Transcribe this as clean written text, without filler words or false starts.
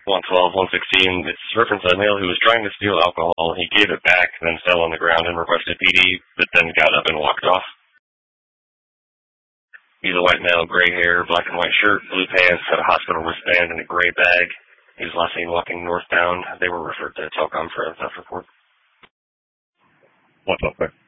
112, 116, it's referenced a male who was trying to steal alcohol. He gave it back, then fell on the ground and requested PD, but then got up and walked off. He's a white male, gray hair, black and white shirt, blue pants, had a hospital wristband and a gray bag. He was last seen walking northbound. They were referred to Telcom for a theft report. 112,